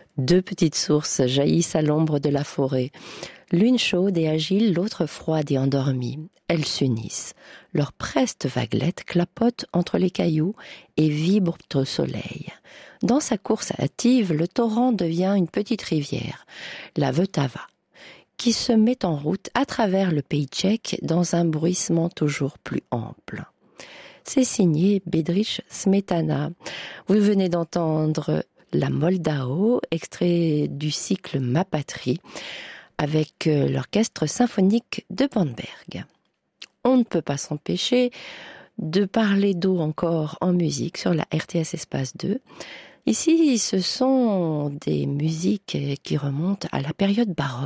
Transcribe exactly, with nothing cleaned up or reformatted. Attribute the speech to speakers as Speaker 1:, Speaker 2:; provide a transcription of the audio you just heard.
Speaker 1: Deux petites sources jaillissent à l'ombre de la forêt. L'une chaude et agile, l'autre froide et endormie. Elles s'unissent. Leur preste vaguelette clapote entre les cailloux et vibre au soleil. Dans sa course hâtive, le torrent devient une petite rivière, la Vltava, qui se met en route à travers le pays tchèque dans un bruissement toujours plus ample. C'est signé Bedřich Smetana. Vous venez d'entendre La Moldao, extrait du cycle Ma Patrie, avec l'orchestre symphonique de Bamberg. On ne peut pas s'empêcher de parler d'eau encore en musique sur la R T S Espace deux. Ici, ce sont des musiques qui remontent à la période baroque.